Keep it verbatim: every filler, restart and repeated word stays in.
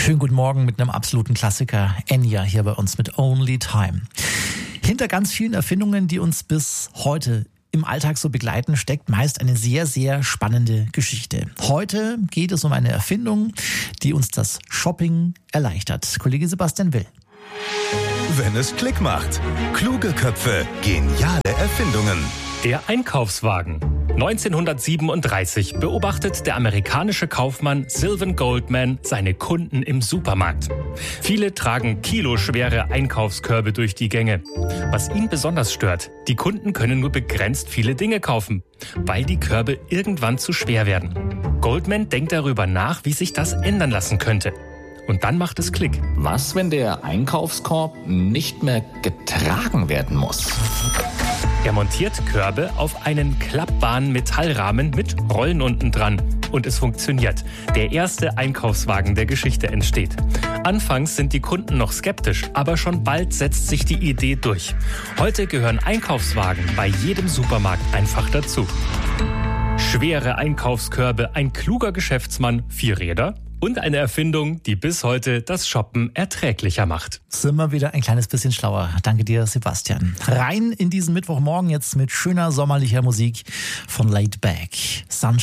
Schönen guten Morgen mit einem absoluten Klassiker. Enya hier bei uns mit Only Time. Hinter ganz vielen Erfindungen, die uns bis heute im Alltag so begleiten, steckt meist eine sehr, sehr spannende Geschichte. Heute geht es um eine Erfindung, die uns das Shopping erleichtert. Kollege Sebastian Will. Wenn es Klick macht. Kluge Köpfe, geniale Erfindungen. Der Einkaufswagen. neunzehnhundertsiebenunddreißig beobachtet der amerikanische Kaufmann Sylvan Goldman seine Kunden im Supermarkt. Viele tragen kiloschwere Einkaufskörbe durch die Gänge. Was ihn besonders stört, die Kunden können nur begrenzt viele Dinge kaufen, weil die Körbe irgendwann zu schwer werden. Goldman denkt darüber nach, wie sich das ändern lassen könnte. Und dann macht es Klick. Was, wenn der Einkaufskorb nicht mehr getragen werden muss? Er montiert Körbe auf einen klappbaren Metallrahmen mit Rollen unten dran. Und es funktioniert. Der erste Einkaufswagen der Geschichte entsteht. Anfangs sind die Kunden noch skeptisch, aber schon bald setzt sich die Idee durch. Heute gehören Einkaufswagen bei jedem Supermarkt einfach dazu. Schwere Einkaufskörbe, ein kluger Geschäftsmann, vier Räder und eine Erfindung, die bis heute das Shoppen erträglicher macht. Sind wir wieder ein kleines bisschen schlauer. Danke dir, Sebastian. Rein in diesen Mittwochmorgen jetzt mit schöner sommerlicher Musik von Laid Back. Sunshine.